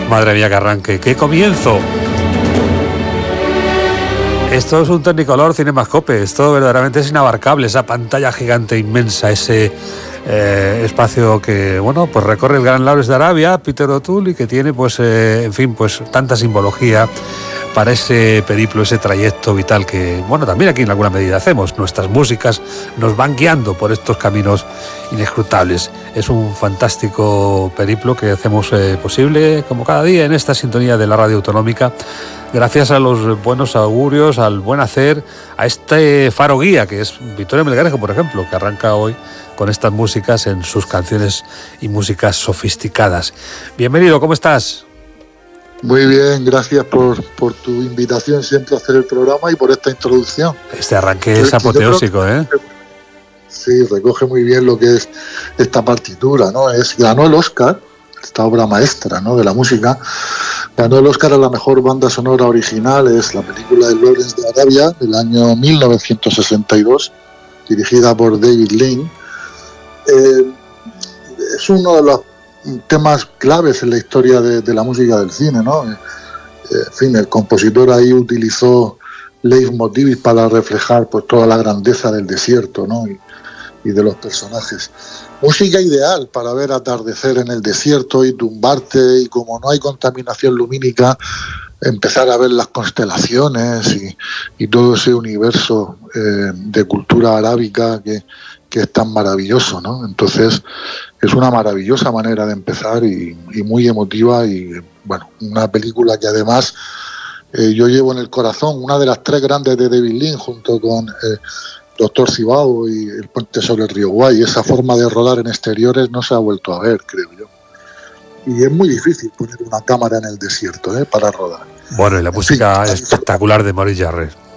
Madre mía, que arranque, qué comienzo. Esto es un Technicolor Cinemascope, esto verdaderamente es inabarcable, esa pantalla gigante inmensa, ese espacio que, bueno, pues recorre el Gran Lawrence de Arabia, Peter O'Toole, y que tiene, pues, en fin, pues tanta simbología para ese periplo, ese trayecto vital que, bueno, también aquí en alguna medida hacemos. Nuestras músicas nos van guiando por estos caminos inescrutables. Es un fantástico periplo que hacemos posible, como cada día, en esta sintonía de la Radio Autonómica, gracias a los buenos augurios, al buen hacer, a este faro guía que es Victoria Melgarejo, por ejemplo, que arranca hoy con estas músicas en sus canciones y músicas sofisticadas. Bienvenido, ¿cómo estás? Muy bien, gracias por tu invitación siempre a hacer el programa y por esta introducción. Este arranque es apoteósico, ¿eh? Sí, recoge muy bien lo que es esta partitura, ¿no? Ganó el Oscar, esta obra maestra, ¿no?, de la música. Ganó el Oscar a la mejor banda sonora original, es la película de Lawrence de Arabia del año 1962, dirigida por David Lean. Es uno de los temas claves en la historia de la música del cine, ¿no? En fin, el compositor ahí utilizó leitmotivs para reflejar, pues, toda la grandeza del desierto, ¿no?, y de los personajes. Música ideal para ver atardecer en el desierto y tumbarte, y como no hay contaminación lumínica, empezar a ver las constelaciones y todo ese universo de cultura arábica que es tan maravilloso, ¿no? Entonces es una maravillosa manera de empezar y muy emotiva, y bueno, una película que además yo llevo en el corazón, una de las tres grandes de David Lean, junto con Doctor Zhivago y El puente sobre el río Kwai. Esa forma de rodar en exteriores no se ha vuelto a ver, creo yo. Y es muy difícil poner una cámara en el desierto, para rodar. Bueno, y la música espectacular de Maurice Jarre.